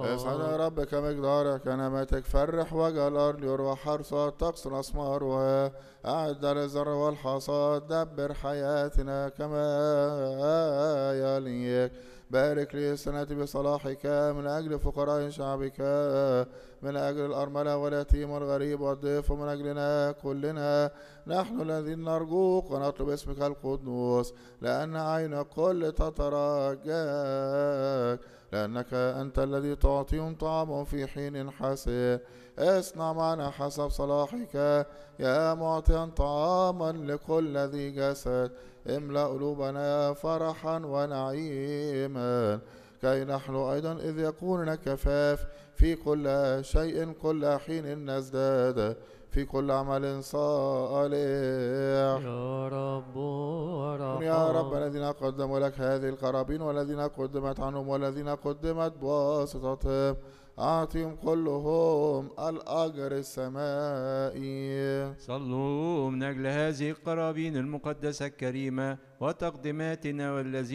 اسعد يا رب كمقدارك نعمتك فرح وجه الارض يروى حرصات تقصر اسمارها اعد للزر والحصاد دبر حياتنا كما يليك بارك لي السنة بصلاحك من أجل فقراء شعبك من أجل الأرملة واليتيم والغريب والضيف ومن أجلنا كلنا نحن الذين نرجوك ونطلب اسمك القدوس لأن عين كل تترجاك لأنك أنت الذي تعطيهم طعامهم في حين حسن اصنع معنا حسب صلاحك يا معطيا طعاما لكل ذي جسد املأ قلوبنا فرحا ونعيما كي نحن أيضا إذ يكون لنا كفاف في كل شيء كل حين نزداد في كل عمل صالح يا رب يا رب الذين قدموا لك هذه القرابين والذين قدمت عنهم والذين قدمت بواسطتهم أعطيهم كلهم الأجر السمائي. صلوا من أجل هذه القرابين المقدسة الكريمة وتقديماتنا والذين